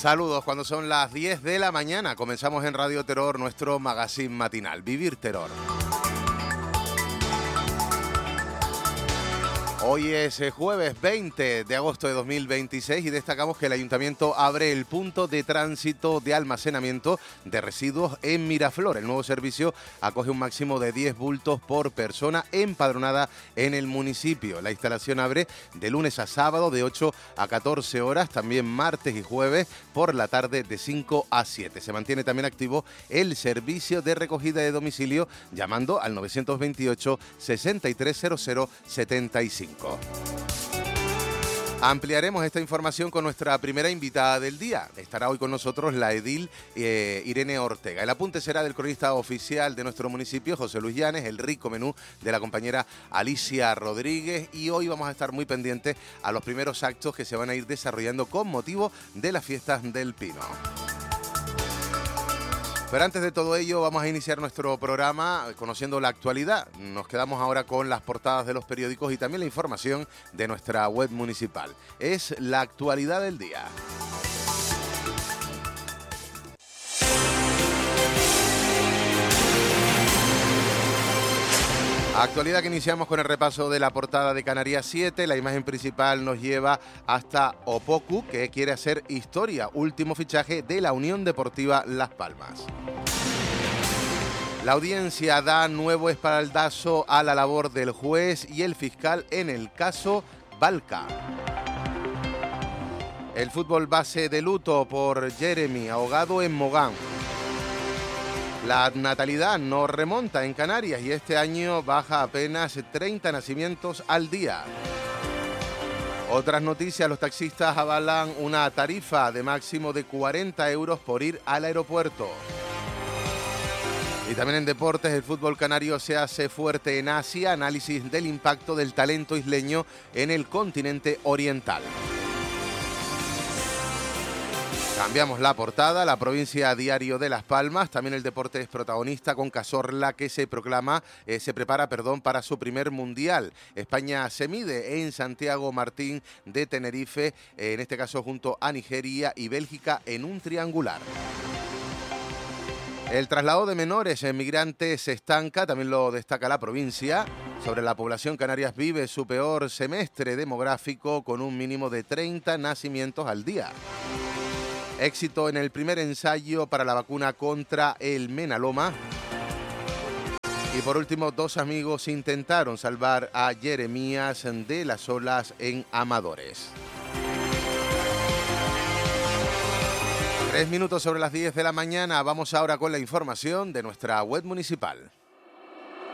Saludos, cuando son las 10 de la mañana comenzamos en Radio Terror nuestro magazine matinal, Vivir Terror. Hoy es jueves 20 de agosto de 2026 y destacamos que el Ayuntamiento abre el punto de tránsito de almacenamiento de residuos en Miraflor. El nuevo servicio acoge un máximo de 10 bultos por persona empadronada en el municipio. La instalación abre de lunes a sábado de 8 a 14 horas, también martes y jueves por la tarde de 5 a 7. Se mantiene también activo el servicio de recogida de domicilio llamando al 928 6300 75. Ampliaremos esta información con nuestra primera invitada del día. Estará hoy con nosotros la edil Irene Ortega. El apunte será del cronista oficial de nuestro municipio, José Luis Llanes, el rico menú de la compañera Alicia Rodríguez, y hoy vamos a estar muy pendientes a los primeros actos que se van a ir desarrollando con motivo de las fiestas del Pino. Pero antes de todo ello vamos a iniciar nuestro programa conociendo la actualidad. Nos quedamos ahora con las portadas de los periódicos y también la información de nuestra web municipal. Es la actualidad del día. Actualidad que iniciamos con el repaso de la portada de Canarias 7. La imagen principal nos lleva hasta Opoku, que quiere hacer historia. Último fichaje de la Unión Deportiva Las Palmas. La audiencia da nuevo espaldazo a la labor del juez y el fiscal en el caso Balca. El fútbol base de luto por Jeremy, ahogado en Mogán. La natalidad no remonta en Canarias y este año baja apenas 30 nacimientos al día. Otras noticias, los taxistas avalan una tarifa de máximo de 40 euros por ir al aeropuerto. Y también en deportes, el fútbol canario se hace fuerte en Asia, análisis del impacto del talento isleño en el continente oriental. Cambiamos la portada, la provincia Diario de Las Palmas, también el deporte es protagonista con Cazorla que se prepara para su primer mundial. España se mide en Santiago Martín de Tenerife, en este caso junto a Nigeria y Bélgica en un triangular. El traslado de menores migrantes se estanca, también lo destaca la provincia. Sobre la población, Canarias vive su peor semestre demográfico con un mínimo de 30 nacimientos al día. Éxito en el primer ensayo para la vacuna contra el menaloma. Y por último, dos amigos intentaron salvar a Jeremías de las olas en Amadores. 3 minutos sobre las 10 de la mañana. Vamos ahora con la información de nuestra web municipal.